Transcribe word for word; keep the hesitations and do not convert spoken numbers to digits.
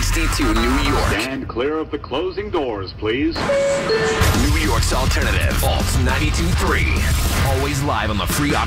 sixty-two New York. Stand clear of the closing doors, please. New York's alternative, Alt ninety-two point three. Always live on the free auto